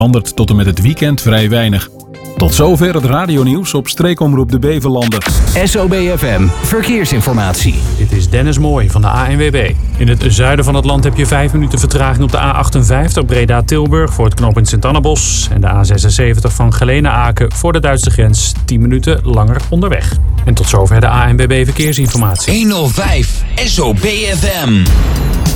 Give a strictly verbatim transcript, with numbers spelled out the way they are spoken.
Verandert tot en met het weekend vrij weinig. Tot zover het radionieuws op streekomroep de Beverlanden. S O B F M Verkeersinformatie. Dit is Dennis Mooij van de A N W B. In het zuiden van het land heb je vijf minuten vertraging op de A achtenvijftig Breda-Tilburg voor het knooppunt Sint-Annabos. En de A zesenzeventig van Geleen-Aken voor de Duitse grens tien minuten langer onderweg. En tot zover de A N W B Verkeersinformatie. honderdvijf S O B F M.